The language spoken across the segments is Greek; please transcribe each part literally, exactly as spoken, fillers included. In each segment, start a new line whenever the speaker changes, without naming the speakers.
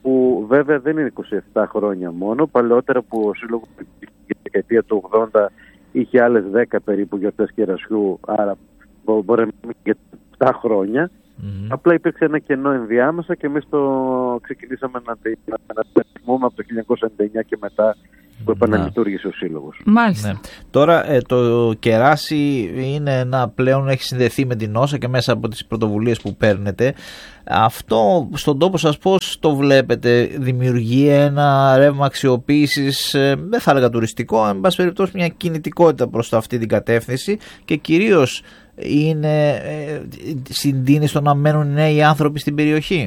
που βέβαια δεν είναι είκοσι επτά χρόνια μόνο. Παλαιότερα που ο Σύλλογος στη δεκαετία του ογδόντα είχε άλλες δέκα περίπου γιορτές κερασιού, άρα μπορεί να μην και επτά χρόνια. Mm-hmm. Απλά υπήρξε ένα κενό ενδιάμεσα και εμείς το ξεκινήσαμε να το θυμούμε από το χίλια εννιακόσια ενενήντα εννιά και μετά που επαναλειτουργήσε ο Σύλλογος.
Μάλιστα.
Ναι. Τώρα ε, το κεράσι είναι ένα πλέον έχει συνδεθεί με την Όσα και μέσα από τις πρωτοβουλίες που παίρνετε. Αυτό στον τόπο σας πώς το βλέπετε? Δημιουργεί ένα ρεύμα αξιοποίησης, ε, δεν θα έλεγα τουριστικό, εν πάση περιπτώσει μια κινητικότητα προς αυτή την κατεύθυνση και κυρίως είναι ε, συντείνει στο να μένουν νέοι άνθρωποι στην περιοχή?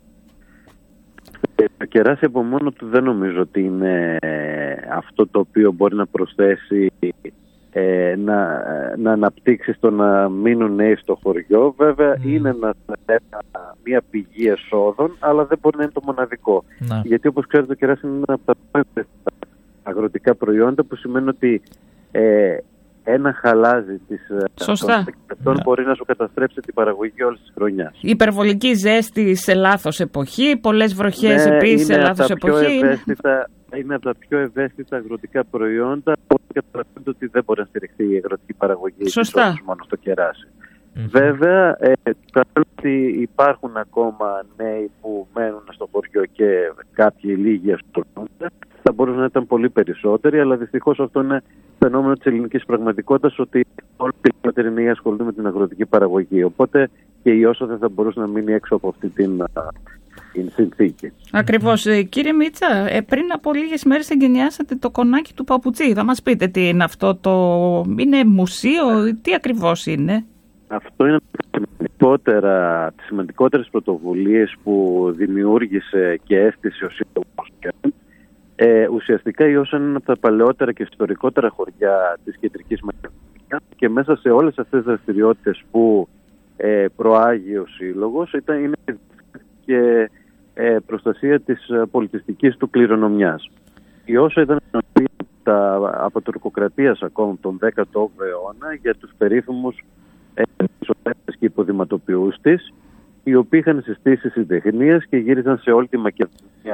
Το κεράσι από μόνο του δεν νομίζω ότι είναι αυτό το οποίο μπορεί να προσθέσει ε, να, να αναπτύξει στο να μείνουν νέοι στο χωριό. Βέβαια mm. είναι ένα, μια πηγή εσόδων, αλλά δεν μπορεί να είναι το μοναδικό. Mm. Γιατί όπως ξέρετε το κεράσι είναι ένα από τα πιο αγροτικά προϊόντα, που σημαίνει ότι ε, ένα χαλάζι της αυτών μπορεί να σου καταστρέψει την παραγωγή όλης της χρονιάς.
Υπερβολική ζέστη σε λάθος εποχή, πολλές βροχές ναι, επίσης σε λάθος εποχή.
Ευαίσθητα, είναι από τα πιο ευαίσθητα αγροτικά προϊόντα, που καταλαβαίνετε ότι δεν μπορεί να στηριχθεί η αγροτική παραγωγή
Σωστά.
μόνο στο κεράσι. Mm-hmm. Βέβαια, ε, ότι υπάρχουν ακόμα νέοι που μένουν στο χωριό και κάποιοι λίγοι ασχολούνται. Θα μπορούσαν να ήταν πολύ περισσότεροι, αλλά δυστυχώς αυτό είναι φαινόμενο της ελληνικής πραγματικότητας, ότι όλοι οι περισσότεροι νέοι ασχολούνται με την αγροτική παραγωγή. Οπότε και η Όσα δεν θα μπορούσε να μείνει έξω από αυτή την, την συνθήκη.
Ακριβώς. Κύριε Μίτσα, ε, πριν από λίγες μέρες εγκαινιάσατε το κονάκι του Παπουτσί. Θα μας πείτε τι είναι αυτό? Το... Είναι μουσείο, τι ακριβώς είναι?
Αυτό είναι από τις σημαντικότερες πρωτοβουλίες που δημιούργησε και έστησε ο Σύλλογος. Ε, ουσιαστικά η Όσα είναι από τα παλαιότερα και ιστορικότερα χωριά της Κεντρικής Μακεδονίας και μέσα σε όλες αυτές τις δραστηριότητες που ε, προάγει ο Σύλλογος ήταν, είναι και ε, προστασία της πολιτιστικής του κληρονομιάς. Η Όσα ήταν από τουρκοκρατίας ακόμα τον δέκατο όγδοο αιώνα για τους περίφημους εξωτερικούς και υποδηματοποιούς της, οι οποίοι είχαν συστήσει συντεχνίες και γύριζαν σε όλη τη Μακεδονία,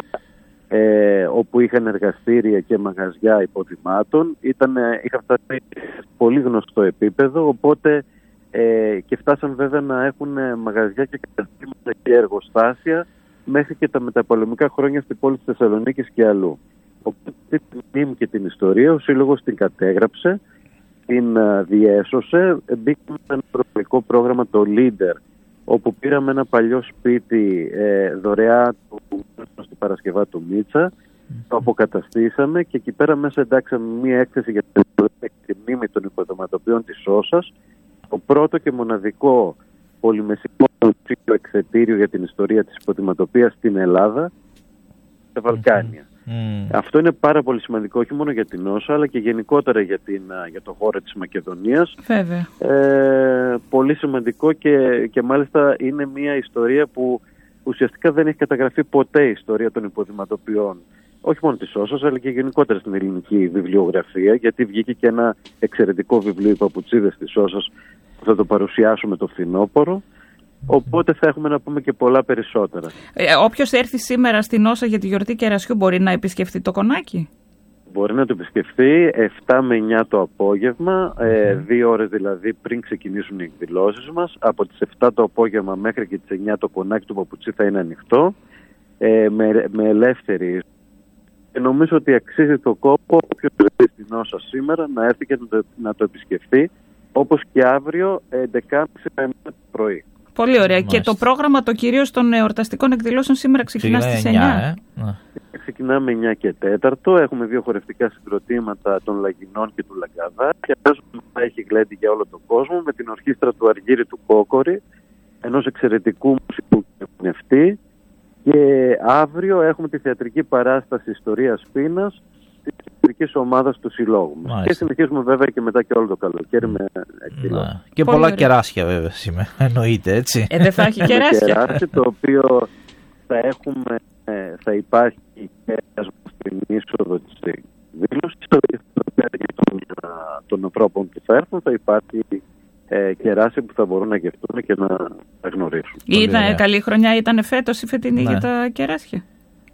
Ε, όπου είχαν εργαστήρια και μαγαζιά υποδημάτων. Ήταν, είχαν φτάσει πολύ γνωστό επίπεδο, οπότε ε, και φτάσαν βέβαια να έχουν μαγαζιά και καταστήματα και εργοστάσια μέχρι και τα μεταπολεμικά χρόνια στην πόλη της Θεσσαλονίκης και αλλού. Οπότε την μνήμη και την ιστορία ο Σύλλογος την κατέγραψε, την uh, διέσωσε, μπήκε με ένα ευρωπαϊκό πρόγραμμα, το Leader, όπου πήραμε ένα παλιό σπίτι ε, δωρεά του, στην Παρασκευά του Μίτσα, mm. το αποκαταστήσαμε και εκεί πέρα μέσα εντάξαμε μία έκθεση για τη μνήμη των υποδηματοποιών της Όσας, το πρώτο και μοναδικό πολυμεσικό εκθετήριο για την ιστορία της υποδηματοποίησης στην Ελλάδα, στα Βαλκάνια. Mm. Αυτό είναι πάρα πολύ σημαντικό, όχι μόνο για την Όσα, αλλά και γενικότερα για, την, για το χώρο της Μακεδονίας.
Βέβαια.
Ε, πολύ σημαντικό και, και μάλιστα είναι μια ιστορία που ουσιαστικά δεν έχει καταγραφεί ποτέ η ιστορία των υποδηματοποιών. Όχι μόνο της Όσας, αλλά και γενικότερα στην ελληνική βιβλιογραφία, γιατί βγήκε και ένα εξαιρετικό βιβλίο, οι Παπουτσίδες της Όσας, που θα το παρουσιάσουμε το φθινόπωρο. Οπότε θα έχουμε να πούμε και πολλά περισσότερα. Ε,
όποιος έρθει σήμερα στην Όσα για τη γιορτή κερασιού μπορεί να επισκεφτεί το κονάκι?
Μπορεί να το επισκεφτεί επτά με εννιά το απόγευμα, ε, δύο ώρες δηλαδή πριν ξεκινήσουν οι εκδηλώσεις μας. Από τις επτά το απόγευμα μέχρι και τις εννιά το κονάκι του Παπουτσί θα είναι ανοιχτό, ε, με, με ελεύθερη. Και νομίζω ότι αξίζει το κόπο όποιος έρθει στην Όσα σήμερα να έρθει και να το, να το επισκεφτεί, όπως και αύριο έντεκα και μισή το πρωί.
Πολύ ωραία. Μάλιστα. Και το πρόγραμμα το κυρίως των εορταστικών εκδηλώσεων σήμερα ξεκινά στις εννιά. Ε?
Ξεκινάμε εννιά και τέταρτο. Έχουμε δύο χορευτικά συγκροτήματα των Λαγινών και του Λαγκαδά. Και θα έχει γλέντι για όλο τον κόσμο με την ορχήστρα του Αργύρη του Κόκορη, ενός εξαιρετικού μουσικού κινευτή. Και αύριο έχουμε τη θεατρική παράσταση Ιστορίας Πείνας της θεατρικής ομάδας του Συλλόγου μας. Μάλιστα. Και συνεχίζουμε βέβαια και μετά και όλο το καλοκαίρι με εκδηλώσεις.
Και πολλά ωραία. Κεράσια βέβαια σήμερα, εννοείται, έτσι.
Ε, δεν θα έχει κεράσια.
Κεράσι, το οποίο θα έχουμε, θα υπάρχει και στην είσοδο της εκδήλωσης, για των, των ανθρώπων που θα έρθουν θα υπάρχει ε, κεράσι που θα μπορούν να γευτούν και να γνωρίσουν.
Ήταν καλή χρονιά, ήταν φέτος η φετινή ναι. για τα κεράσια?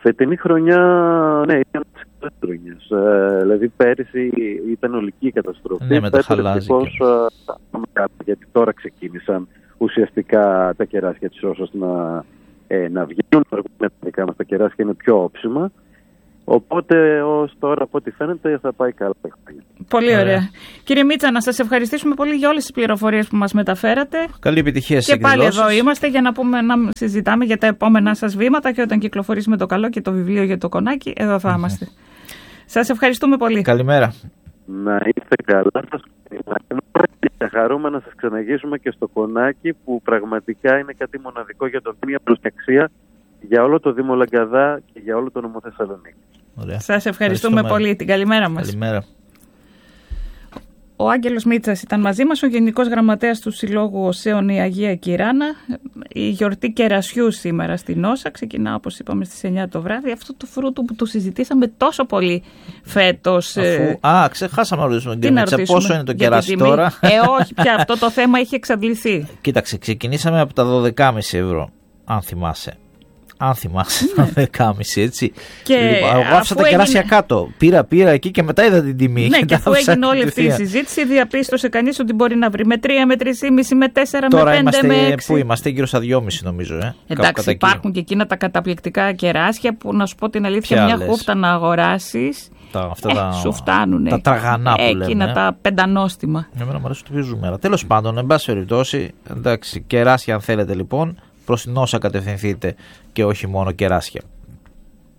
Φετινή χρονιά, ναι, ήταν τις χρονιές. Ε, δηλαδή πέρυσι ήταν ολική η καταστροφή.
Ναι, μετά χαλάζει.
Και... γιατί τώρα ξεκίνησαν ουσιαστικά τα κεράσια της Όσας να, ε, να βγαίνουν. Τα δικά μας τα κεράσια είναι πιο όψιμα. Οπότε ως τώρα από ό,τι φαίνεται θα πάει καλά.
Πολύ ωραία. ωραία. Κύριε Μίτσα, να σας ευχαριστήσουμε πολύ για όλες τις πληροφορίες που μας μεταφέρατε.
Καλή επιτυχία στις
Και πάλι
εκδηλώσεις.
εδώ είμαστε για να, πούμε, να συζητάμε για τα επόμενά σας βήματα και όταν κυκλοφορήσει με το καλό και το βιβλίο για το κονάκι, εδώ θα mm-hmm. είμαστε. Σας ευχαριστούμε πολύ.
Καλημέρα.
Να είστε καλά. Θα χαρούμε να σας ξαναγήσουμε και στο κονάκι που πραγματικά είναι κάτι μοναδικό για το μια προσταξία για όλο το Δήμο Λαγκαδά και για όλο το νομό Θεσσαλονίκη.
Σας ευχαριστούμε, ευχαριστούμε πολύ. Την καλημέρα μας.
Καλημέρα.
Ο Άγγελος Μίτσας ήταν μαζί μας, ο Γενικός Γραμματέας του Συλλόγου Οσέων η Αγία Κυράνα. Η γιορτή κερασιού σήμερα στην Όσα ξεκινά, όπως είπαμε, στις εννιά το βράδυ. Αυτό το φρούτο που το συζητήσαμε τόσο πολύ φέτος.
Αφού, α, ξεχάσαμε να ρωτήσουμε, κύριε Μίτσα, πόσο είναι το κεράσι τώρα.
Ε, όχι πια, αυτό το θέμα έχει εξαντληθεί.
Κοίταξε, ξεκινήσαμε από τα δώδεκα και μισό ευρώ, αν θυμάσαι. Αν θυμάσαι, τα δεκάμιση, έτσι.
Και
λοιπόν, εγώ άφησα τα κεράσια έγινε... κάτω. Πήρα, πήρα εκεί και μετά είδα την τιμή.
Ναι, και, και αφού έγινε όλη αυτή η συζήτηση, διαπίστωσε κανείς ότι μπορεί να βρει με τρία, με τρία και μισό, με τέσσερα,
τώρα
με πέντε,
είμαστε,
με έξι.
Πού είμαστε, γύρω στα δυόμισι νομίζω. Ε,
Εντάξει, υπάρχουν και εκείνα τα καταπληκτικά κεράσια που, να σου πω την αλήθεια, μια χούφτα να αγοράσεις.
Τα, αυτά
ε,
τα,
σου φτάνουνε.
Τα τραγανά που λέμε.
Εκείνα τα πεντανόστιμα.
Εμένα μου αρέσει το ζουμέρα. Τέλος πάντων, εν πάση περιπτώσει, εντάξει, κεράσια αν θέλετε λοιπόν. Προς την Όσα κατευθυνθείτε και όχι μόνο κεράσια.